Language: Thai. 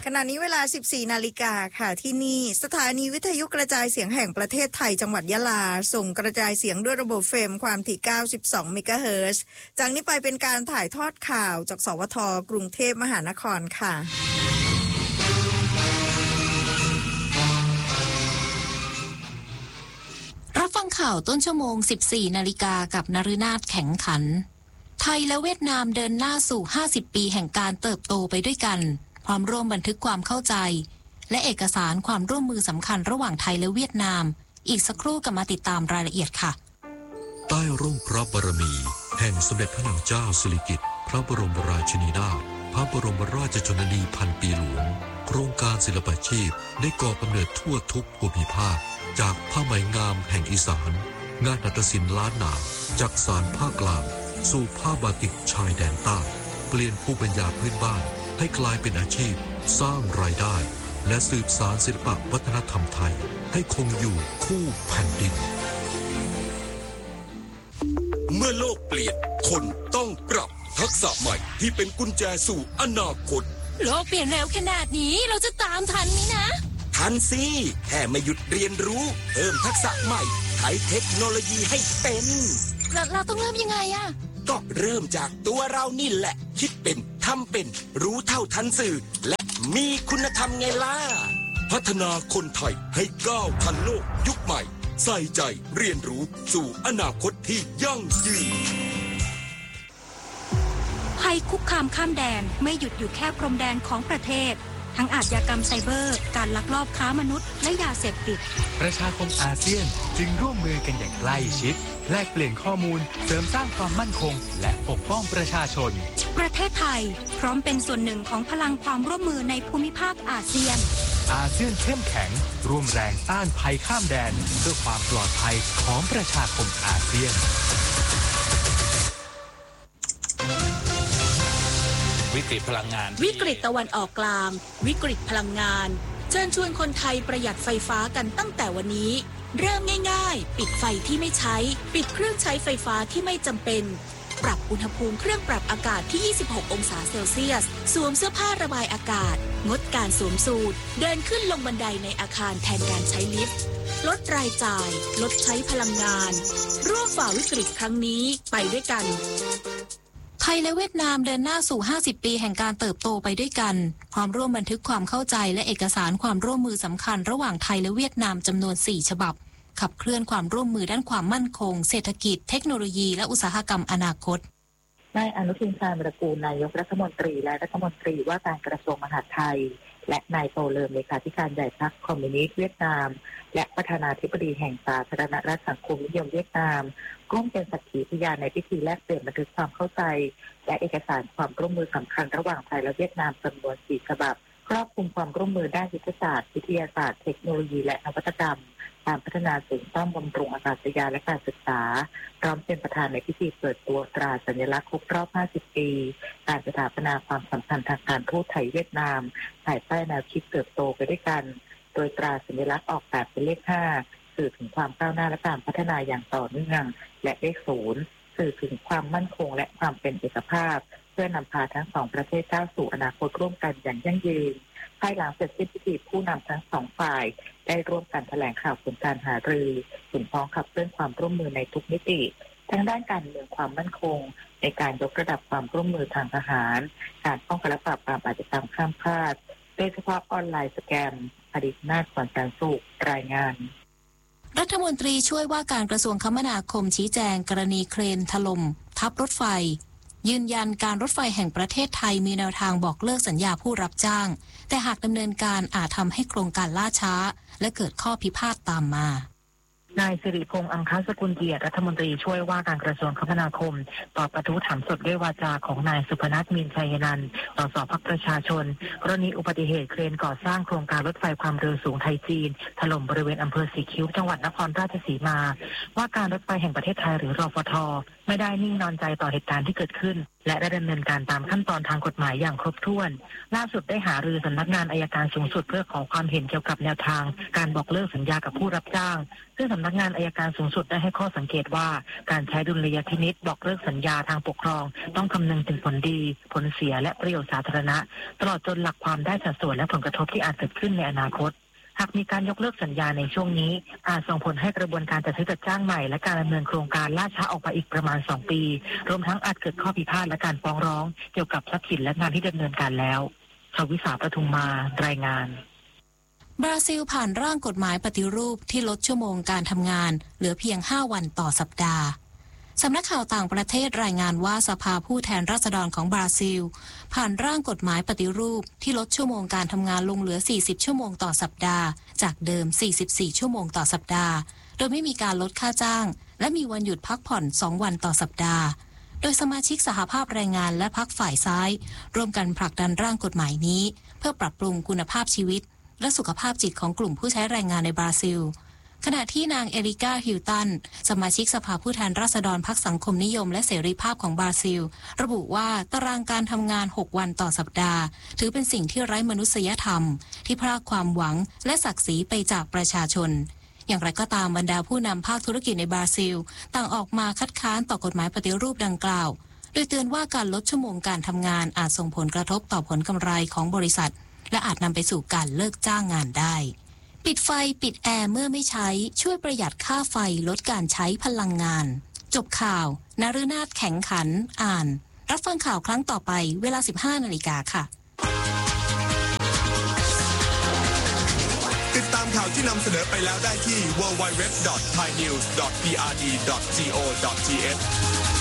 ขณะนี้เวลา 14 นาฬิกาค่ะที่นี่สถานีวิทยุกระจายเสียงแห่งประเทศไทยจังหวัดยะลาส่งกระจายเสียงด้วยระบบเฟมความถี่ 92 เมกะเฮิรตซ์จากนี้ไปเป็นการถ่ายทอดข่าวจากสวท.กรุงเทพมหานครค่ะรับฟังข่าวต้นชั่วโมง 14 นาฬิกากับนฤนาถแข็งขันไทยและเวียดนามเดินหน้าสู่ 50 ปีแห่งการเติบโตไปด้วยกันพร้อมร่วมบันทึกความเข้าใจและเอกสารความร่วมมือสำคัญระหว่างไทยและเวียดนามอีกสักครู่กลับมาติดตามรายละเอียดค่ะใต้ร่มพระบารมีแห่งสมเด็จพระนางเจ้าสิริกิติ์พระบรมราชินีนาถพระบรมราชชนนีพันปีหลวงโครงการศิลปาชีพได้ก่อกำเนิดทั่วทุกภูมิภาคจากผ้าไหมงามแห่งอีสานงานนาฏศิลป์ล้านนาจากสานภาคกลางสู่ผ้าบาติกชายแดนใต้เปลี่ยนภูมิปัญญาพื้นบ้านให้กลายเป็นอาชีพสร้างรายได้และสืบสานศิลปวัฒนธรรมไทยให้คงอยู่คู่แผ่นดินเมื่อโลกเปลี่ยนคนต้องปรับทักษะใหม่ที่เป็นกุญแจสู่อนาคตโลกเปลี่ยนเร็วขนาดนี้เราจะตามทันไหมนะทันสิแค่ไม่หยุดเรียนรู้เพิ่มทักษะใหม่ใช้เทคโนโลยีให้เป็นเราต้องเริ่มยังไงอะก็เริ่มจากตัวเรานี่แหละคิดเป็นทำเป็นรู้เท่าทันสื่อและมีคุณธรรมไงล่ะพัฒนาคนไทยให้ก้าวทันโลกยุคใหม่ใส่ใจเรียนรู้สู่อนาคตที่ยั่งยืนภัยคุกคามข้ามแดนไม่หยุดอยู่แค่พรมแดนของประเทศทั้งอาชญากรรมไซเบอร์การลักลอบค้ามนุษย์และยาเสพติดประชาคมอาเซียนจึงร่วมมือกันอย่างใกล้ชิดแลกเปลี่ยนข้อมูลเสริมสร้างความมั่นคงและปกป้องประชาชนประเทศไทยพร้อมเป็นส่วนหนึ่งของพลังความร่วมมือในภูมิภาคอาเซียนอาเซียนเข้มแข็งร่วมแรงต้านภัยข้ามแดนเพื่อความปลอดภัยของประชาคมอาเซียนวิกฤตพลังงานวิกฤตตะวันออกกลางวิกฤตพลังงานเชิญชวนคนไทยประหยัดไฟฟ้ากันตั้งแต่วันนี้เริ่มง่ายๆปิดไฟที่ไม่ใช้ปิดเครื่องใช้ไฟฟ้าที่ไม่จำเป็นปรับอุณหภูมิเครื่องปรับอากาศที่26องศาเซลเซียสสวมเสื้อผ้าระบายอากาศงดการสวมสูทเดินขึ้นลงบันไดในอาคารแทนการใช้ลิฟต์ลดรายจ่ายลดใช้พลังงานร่วมฝ่าวิกฤตครั้งนี้ไปด้วยกันไทยและเวียดนามเดินหน้าสู่ 50 ปีแห่งการเติบโตไปด้วยกันพร้อมร่วมบันทึกความเข้าใจและเอกสารความร่วมมือสำคัญระหว่างไทยและเวียดนามจำนวน 4 ฉบับขับเคลื่อนความร่วมมือด้านความมั่นคงเศรษฐกิจเทคโนโลยีและอุตสาหกรรมอนาคตนายอนุทินชาญวิรากูลนายกรัฐมนตรีและรัฐมนตรีว่าการกระทรวงมหาดไทยและนายโตเลิมเลขาธิการใหญ่พรรคคอมมิวนิสต์เวียดนามและประธานาธิบดีแห่งสาธารณรัฐสังคมนิยมเวียดนามร่วมเป็นสักขีพยานในพิธีแลกเปลี่ยนบันทึกความเข้าใจและเอกสารความร่วมมือสำคัญระหว่างไทยและเวียดนามจำนวน 4 ฉบับครอบคลุมความร่วมมือด้านยุทธศาสตร์วิทยาศาสตร์เทคโนโลยีและนวัตกรรมการพัฒนาสิ่งซ่อมบำรุงอากาศยานและการศึกษาพร้อมเป็นประธานในพิธีเปิดตัวตราสัญลักษณ์ครบรอบ 50 ปีการสถาปนาความสัมพันธ์ทางการทูตไทยเวียดนามภายใต้แนวคิดเติบโตไปด้วยกันโดยตราสัญลักษณ์ออกแบบเป็นเลข 5 สื่อถึงความก้าวหน้าและการพัฒนาอย่างต่อเนื่องและเลข 0 สื่อถึงความมั่นคงและความเป็นเอกภาพเพื่อนำพาทั้งสองประเทศก้าวสู่อนาคตร่วมกันอย่างยั่งยืนภายหลังเสร็จสิ้นพิธีผู้นำทั้งสองฝ่ายได้ร่วมกันแถลงข่าวผลการหารือถึงพ้องขับเคลื่อนความร่วมมือในทุกมิติทั้งด้านการเมืองความมั่นคงในการยกระดับความร่วมมือทางทหารการป้องกันและปราบปรามอาชญากรรมข้ามชาติโดยเฉพาะออนไลน์สแกมอดีตนาถขวัญแสนสุขรายงานรัฐมนตรีช่วยว่าการกระทรวงคมนาคมชี้แจงกรณีเครนถล่มทับรถไฟยืนยันการรถไฟแห่งประเทศไทยมีแนวทางบอกเลิกสัญญาผู้รับจ้างแต่หากดำเนินการอาจทำให้โครงการล่าช้าและเกิดข้อพิพาทตามมานายสิริพงษ์อังคสกุลเกียรติรัฐมนตรีช่วยว่าการกระทรวงคมนาคมตอบกระทู้ถามสดด้วยวาจาของนายสุพนัทมีนชัยนันท์สสพรรคประชาชนกรณีอุบัติเหตุเครนก่อสร้างโครงการรถไฟความเร็วสูงไทยจีนถล่มบริเวณอำเภอสีคิ้วจังหวัดนครราชสีมาว่าการรถไฟแห่งประเทศไทยหรือรฟทไม่ได้นิ่งนอนใจต่อเหตุการณ์ที่เกิดขึ้นและได้ดำเนินการตามขั้นตอนทางกฎหมายอย่างครบถ้วนล่าสุดได้หารือสำนักงานอัยการสูงสุดเพื่อขอความเห็นเกี่ยวกับแนวทางการบอกเลิกสัญญากับผู้รับจ้างซึ่งสำนักงานอัยการสูงสุดได้ให้ข้อสังเกตว่าการใช้ดุลยพินิจบอกเลิกสัญญาทางปกครองต้องคำนึงถึงผลดีผลเสียและประโยชน์สาธารณะตลอดจนหลักความได้สัดส่วนและผลกระทบที่อาจเกิดขึ้นในอนาคตหากมีการยกเลิกสัญญาในช่วงนี้อาจส่งผลให้กระบวนการจัดซื้อจัดจ้างใหม่และการดำเนินโครงการล่าช้าออกไปอีกประมาณ2 ปีรวมทั้งอาจเกิดข้อพิพาทและการฟ้องร้องเกี่ยวกับทรัพย์สินและงานที่ดำเนินการแล้วชวิสา ปทุมมารายงานบราซิลผ่านร่างกฎหมายปฏิรูปที่ลดชั่วโมงการทำงานเหลือเพียง5 วันต่อสัปดาห์สำนักข่าวต่างประเทศรายงานว่าสภาผู้แทนราษฎรของบราซิลผ่านร่างกฎหมายปฏิรูปที่ลดชั่วโมงการทำงานลงเหลือ40 ชั่วโมงต่อสัปดาห์จากเดิม44 ชั่วโมงต่อสัปดาห์โดยไม่มีการลดค่าจ้างและมีวันหยุดพักผ่อน2 วันต่อสัปดาห์โดยสมาชิกสหภาพแรงงานและพรรคฝ่ายซ้ายร่วมกันผลักดันร่างกฎหมายนี้เพื่อปรับปรุงคุณภาพชีวิตและสุขภาพจิตของกลุ่มผู้ใช้แรงงานในบราซิลขณะที่นางเอริกาฮิลตันสมาชิกสภาผู้แทนราษฎรพรรคสังคมนิยมและเสรีภาพของบราซิลระบุว่าตารางการทำงาน6 วันต่อสัปดาห์ถือเป็นสิ่งที่ไร้มนุษยธรรมที่พรากความหวังและศักดิ์ศรีไปจากประชาชนอย่างไรก็ตามบรรดาผู้นำภาคธุรกิจในบราซิลต่างออกมาคัดค้านต่อกฎหมายปฏิรูปดังกล่าวโดยเตือนว่าการลดชั่วโมงการทำงานอาจส่งผลกระทบต่อผลกำไรของบริษัทและอาจนำไปสู่การเลิกจ้างงานได้ปิดไฟปิดแอร์เมื่อไม่ใช้ช่วยประหยัดค่าไฟลดการใช้พลังงานจบข่าวนฤนาถแข็งขันอ่านรับฟังข่าวครั้งต่อไปเวลา 15:00 น.ค่ะติดตามข่าวที่นำเสนอไปแล้วได้ที่ www.thainews.prd.go.th